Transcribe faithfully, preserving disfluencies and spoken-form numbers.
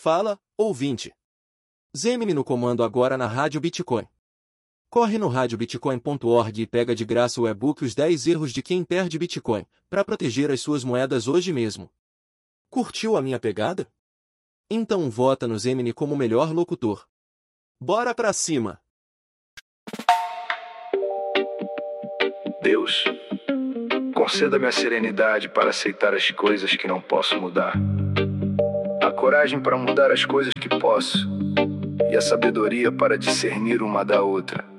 Fala, ouvinte. Zemine no comando agora na Rádio Bitcoin. Corre no rádio bitcoin ponto org e pega de graça o e-book Os dez Erros de Quem Perde Bitcoin, para proteger as suas moedas hoje mesmo. Curtiu a minha pegada? Então vota no Zemine como melhor locutor. Bora pra cima! Deus, conceda-me a serenidade para aceitar as coisas que não posso mudar, a coragem para mudar as coisas que posso, e a sabedoria para discernir uma da outra.